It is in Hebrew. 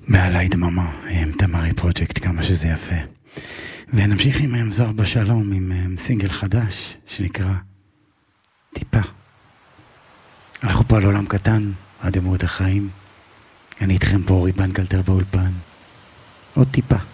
מעלי דממה, תמרי פרוג'קט, כמה שזה יפה. ונמשיך עם זוהר בשלום, עם סינגל חדש שנקרא טיפה. אנחנו פה על עולם קטן, עד ימות החיים. אני איתכם פה, אורי בנקלטר באולפן. עוד טיפה.